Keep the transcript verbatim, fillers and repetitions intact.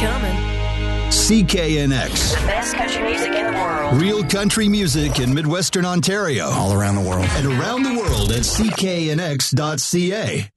coming. C K N X. The best country music in the world. Real country music in Midwestern Ontario. All around the world. And around the world at C K N X dot C A.